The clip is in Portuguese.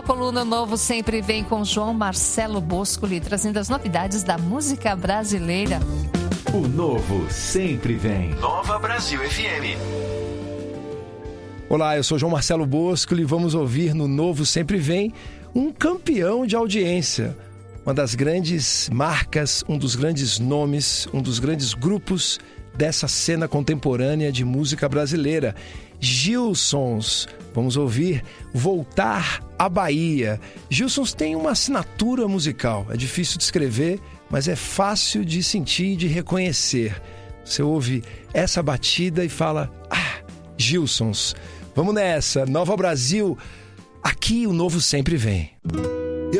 a coluna Novo Sempre Vem com João Marcelo Boscoli, trazendo as novidades da música brasileira. O Novo Sempre Vem. Nova Brasil FM. Olá, eu sou João Marcelo Boscoli e vamos ouvir no Novo Sempre Vem um campeão de audiência. Uma das grandes marcas, um dos grandes nomes, um dos grandes grupos dessa cena contemporânea de música brasileira. Gilsons. Vamos ouvir Voltar à Bahia. Gilsons tem uma assinatura musical. É difícil de escrever, mas é fácil de sentir e de reconhecer. Você ouve essa batida e fala: ah, Gilsons. Vamos nessa. Nova Brasil. Aqui o Novo Sempre Vem.